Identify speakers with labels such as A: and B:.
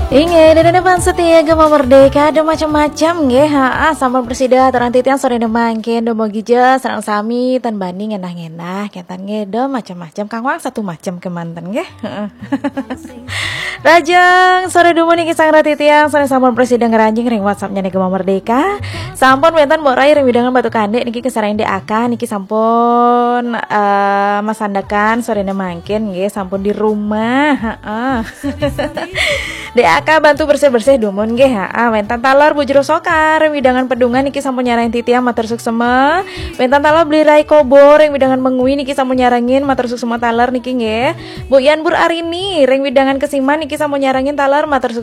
A: Inge di depan setia Gema Merdeka ada macam-macam nggih sampun presida terang titian sore mangkin do mogija serang sami tan banding enah-enah ketan ngedo macam-macam Kang Wang satu macam kemanten nggih Rajang sore dumo niki sang ratitiang sore sampun presida ngeranjing ring WhatsAppnya nih Gema Merdeka sampun wentan mbok rai ring widangan batu kandek niki kesarain DAK niki sampun masandakan sore mangkin nggih sampun di rumah DAK bantu bersih-bersih dumun nggih wentan talar bujro sokar widangan pedungan niki sampun nyarang titiang matur suksema wentan talar beli rai kobor ring widangan mengui niki sampun nyarangin matur suksema talar niki nggih Bu Yan Bur Arini ring widangan kesiman niki sampun nyarangin talar matur